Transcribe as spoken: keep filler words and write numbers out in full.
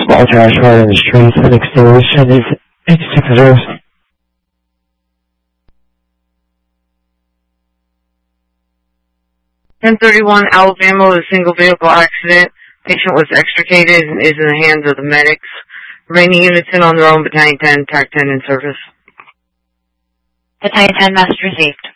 Small trash right in the streets and extinguished is eighty-six reserves. ten thirty-one Alabama was a single vehicle accident. Patient was extricated and is in the hands of the medics. Remaining units in on their own. Battalion ten, T A C ten in service. Battalion ten, message received.